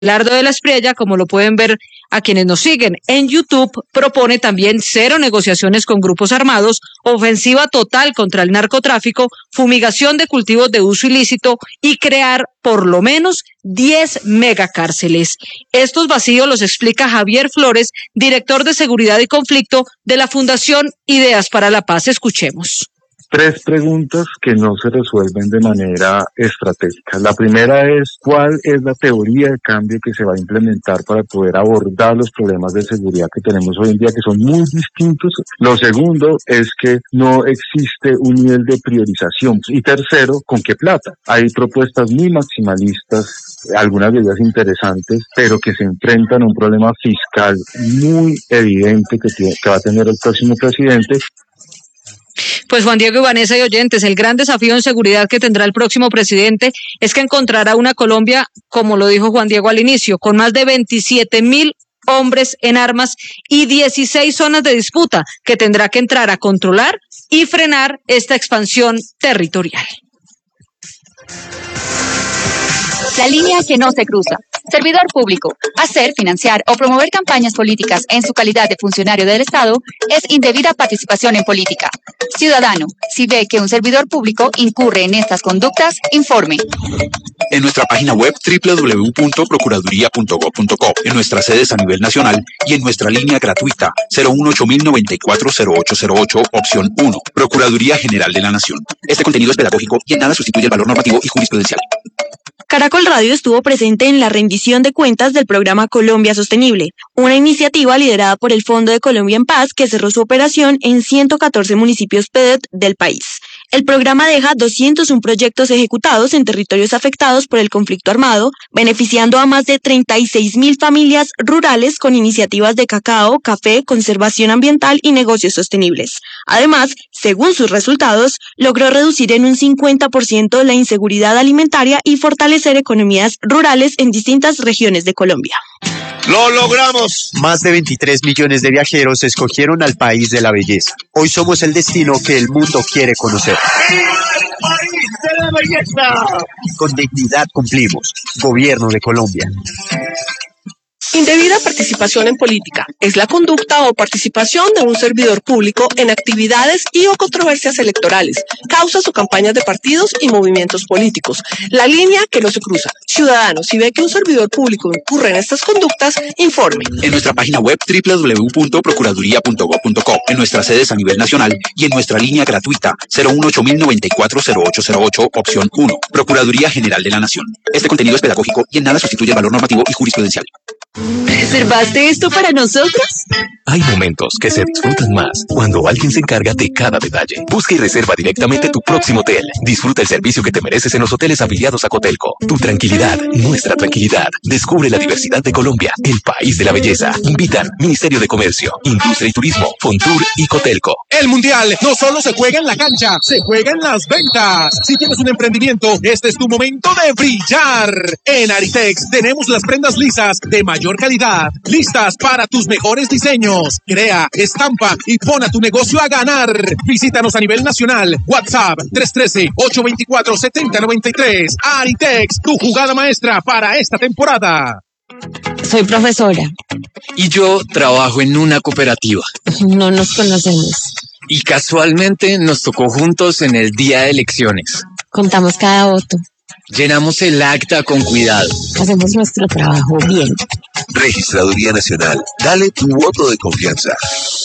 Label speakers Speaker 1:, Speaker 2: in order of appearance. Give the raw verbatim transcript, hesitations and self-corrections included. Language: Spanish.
Speaker 1: Lardo de la Espriella, como lo pueden ver a quienes nos siguen en YouTube, propone también cero negociaciones con grupos armados, ofensiva total contra el narcotráfico, fumigación de cultivos de uso ilícito y crear por lo menos diez megacárceles. Estos vacíos los explica Javier Flores, director de Seguridad y Conflicto de la Fundación Ideas para la Paz. Escuchemos.
Speaker 2: Tres preguntas que no se resuelven de manera estratégica. La primera es, ¿cuál es la teoría de cambio que se va a implementar para poder abordar los problemas de seguridad que tenemos hoy en día, que son muy distintos? Lo segundo es que no existe un nivel de priorización. Y tercero, ¿con qué plata? Hay propuestas muy maximalistas, algunas de ellas interesantes, pero que se enfrentan a un problema fiscal muy evidente que, tiene, que va a tener el próximo presidente.
Speaker 1: Pues Juan Diego y Vanessa y oyentes, el gran desafío en seguridad que tendrá el próximo presidente es que encontrará una Colombia, como lo dijo Juan Diego al inicio, con más de veintisiete mil hombres en armas y dieciséis zonas de disputa que tendrá que entrar a controlar y frenar esta expansión territorial.
Speaker 3: La línea que no se cruza. Servidor público. Hacer, financiar o promover campañas políticas en su calidad de funcionario del Estado es indebida participación en política. Ciudadano, si ve que un servidor público incurre en estas conductas, informe.
Speaker 4: En nuestra página web doble u doble u doble u punto procuraduría punto gob punto co, en nuestras sedes a nivel nacional y en nuestra línea gratuita cero uno ocho mil noventa y cuatro cero ocho cero ocho, opción uno, Procuraduría General de la Nación. Este contenido es pedagógico y en nada sustituye el valor normativo y jurisprudencial.
Speaker 5: Caracol Radio estuvo presente en la rendición de cuentas del programa Colombia Sostenible, una iniciativa liderada por el Fondo de Colombia en Paz que cerró su operación en ciento catorce municipios P E D E T del país. El programa deja doscientos uno proyectos ejecutados en territorios afectados por el conflicto armado, beneficiando a más de treinta y seis mil familias rurales con iniciativas de cacao, café, conservación ambiental y negocios sostenibles. Además, según sus resultados, logró reducir en un cincuenta por ciento la inseguridad alimentaria y fortalecer economías rurales en distintas regiones de Colombia.
Speaker 6: ¡Lo logramos!
Speaker 7: Más de veintitrés millones de viajeros escogieron al país de la belleza. Hoy somos el destino que el mundo quiere conocer.
Speaker 6: ¡El país de la belleza!
Speaker 7: Con dignidad cumplimos. Gobierno de Colombia.
Speaker 8: Indebida participación en política es la conducta o participación de un servidor público en actividades y o controversias electorales, causas o campañas de partidos y movimientos políticos. La línea que no se cruza. Ciudadanos, si ve que un servidor público incurre en estas conductas, informe.
Speaker 4: En nuestra página web doble u doble u doble u punto procuraduría punto gob punto co, en nuestras sedes a nivel nacional y en nuestra línea gratuita cero uno ocho mil noventa y cuatro cero ocho cero ocho, opción uno, Procuraduría General de la Nación. Este contenido es pedagógico y en nada sustituye el valor normativo y jurisprudencial.
Speaker 5: ¿Reservaste esto para nosotros?
Speaker 9: Hay momentos que se disfrutan más cuando alguien se encarga de cada detalle. Busca y reserva directamente tu próximo hotel. Disfruta el servicio que te mereces en los hoteles afiliados a Cotelco. Tu tranquilidad, nuestra tranquilidad. Descubre la diversidad de Colombia, el país de la belleza. Invitan Ministerio de Comercio, Industria y Turismo, Fontur y Cotelco.
Speaker 10: El Mundial no solo se juega en la cancha, se juega en las ventas. Si tienes un emprendimiento, este es tu momento de brillar. En Aritex tenemos las prendas lisas de mayor calidad, listas para tus mejores diseños. Crea, estampa y pon a tu negocio a ganar. Visítanos a nivel nacional. WhatsApp tres uno tres, ocho dos cuatro, siete cero nueve tres. Aritex, tu jugada maestra para esta temporada.
Speaker 5: Soy profesora.
Speaker 11: Y yo trabajo en una cooperativa.
Speaker 5: No nos conocemos.
Speaker 11: Y casualmente nos tocó juntos en el día de elecciones.
Speaker 5: Contamos cada voto.
Speaker 11: Llenamos el acta con cuidado.
Speaker 5: Hacemos nuestro trabajo bien.
Speaker 12: Registraduría Nacional. Dale tu voto de confianza.